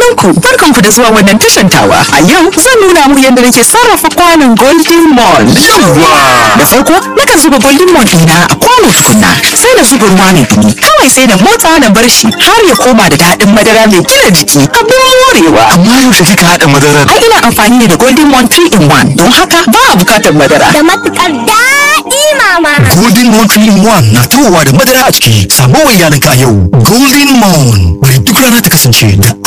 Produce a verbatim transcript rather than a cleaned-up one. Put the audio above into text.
Sannunku, barkanku da zuwa wannan tashan tawa. A yau zan nuna muku yadda nake sarrafa kwanon Golden Mon. Da farko nakan zuba Golden Mon ɗina a kwano tukunna, sai na zuba ruwa mai dumi. Kawai sai na motsa na bar shi har ya koma da daɗin madara mai gina jiki. Abin morewa. Amma yaushe kika haɗa madarar? Ai ina amfani ne da Golden Mon three in one, don haka ba a bukatar madara. Da matukar daɗi mama. Golden Mon three in one na tawowa da madara a ciki. Samo wa iyalinka a yau. Golden Mon bari duk rana ta kasance da